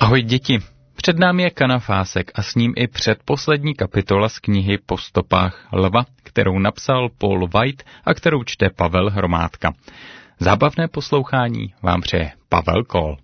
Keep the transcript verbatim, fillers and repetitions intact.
Ahoj děti, před námi je Kanafásek a s ním i předposlední kapitola z knihy Po stopách lva, kterou napsal Paul White a kterou čte Pavel Hromádka. Zábavné poslouchání vám přeje Pavel Kol.